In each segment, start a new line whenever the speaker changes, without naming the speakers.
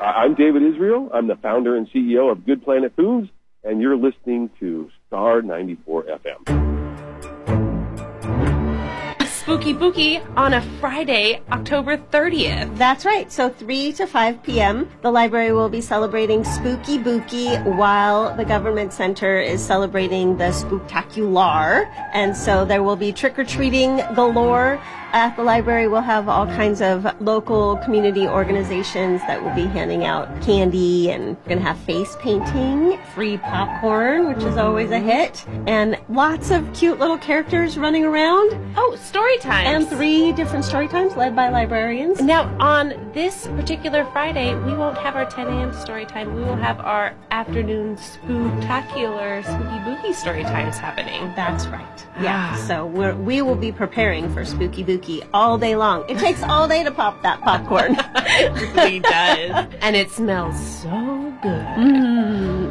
I'm David Israel. I'm the founder and CEO of Good Planet Foods, and you're listening to Star 94 FM.
Spooky Bookie on a Friday, October 30th.
That's right. So 3 to 5 p.m., the library will be celebrating Spooky Bookie while the government center is celebrating the Spooktacular. And so there will be trick-or-treating galore. At the library, we'll have all kinds of local community organizations that will be handing out candy, and we're going to have face painting, free popcorn, which is always a hit, and lots of cute little characters running around.
Oh, story times.
And 3 different story times led by librarians.
Now, on this particular Friday, we won't have our 10 a.m. story time. We will have our afternoon spooktacular Spooky Bookie story times happening.
That's right. Yeah. So we will be preparing for Spooky Bookie all day long. It takes all day to pop that popcorn.
It really does. And it smells so good.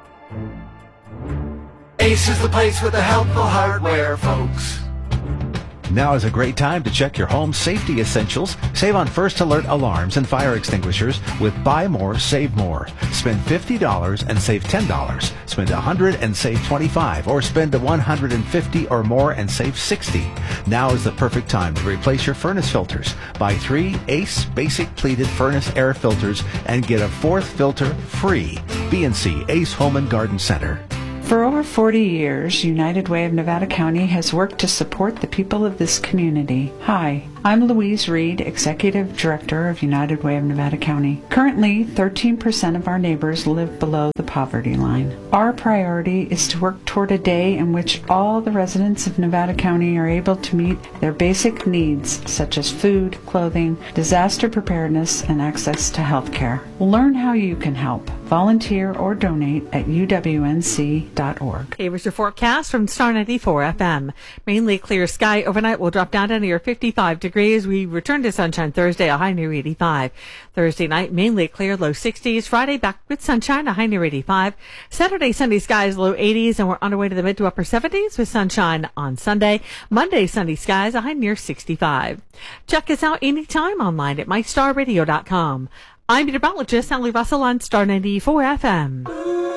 Ace is the place with the helpful hardware, folks.
Now is a great time to check your home safety essentials. Save on first alert alarms and fire extinguishers with Buy More, Save More. Spend $50 and save $10. Spend $100 and save $25. Or spend $150 or more and save $60. Now is the perfect time to replace your furnace filters. Buy 3 Ace Basic Pleated Furnace Air Filters and get a 4th filter free. B&C Ace Home and Garden Center.
For over 40 years, United Way of Nevada County has worked to support the people of this community. Hi, I'm Louise Reed, Executive Director of United Way of Nevada County. Currently, 13% of our neighbors live below the poverty line. Our priority is to work toward a day in which all the residents of Nevada County are able to meet their basic needs, such as food, clothing, disaster preparedness, and access to health care. Learn how you can help. Volunteer or donate at uwnc.org.
Here's your forecast from Star 94 FM. Mainly clear sky overnight will drop down to near 55 degrees. We return to sunshine Thursday, a high near 85. Thursday night, mainly clear, low 60s. Friday, back with sunshine, a high near 85. Saturday, sunny skies, low 80s, and we're on our way to the mid to upper 70s with sunshine on Sunday. Monday, sunny skies, a high near 65. Check us out anytime online at mystarradio.com. I'm meteorologist Sally Russell on Star 94 FM.